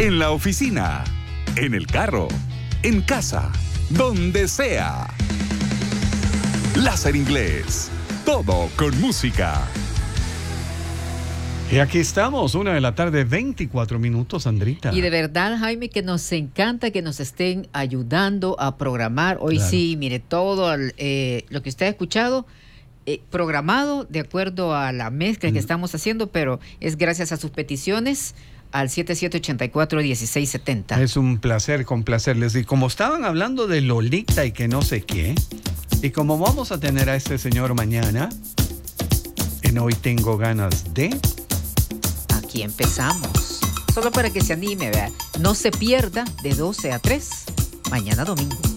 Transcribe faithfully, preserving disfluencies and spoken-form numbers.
en la oficina, en el carro, en casa, donde sea. Láser Inglés, todo con música. Y aquí estamos, una de la tarde, veinticuatro minutos, Sandrita. Y de verdad, Jaime, que nos encanta que nos estén ayudando a programar. Hoy Claro. sí, mire, todo eh, lo que usted ha escuchado, eh, programado de acuerdo a la mezcla mm. que estamos haciendo, pero es gracias a sus peticiones al siete siete ocho cuatro, uno seis siete cero. Es un placer complacerles. Y como estaban hablando de Lolita y que no sé qué, y como vamos a tener a este señor mañana, en Hoy Tengo Ganas de... Aquí empezamos. Solo para que se anime, ¿verdad? No se pierda de doce a tres, mañana domingo.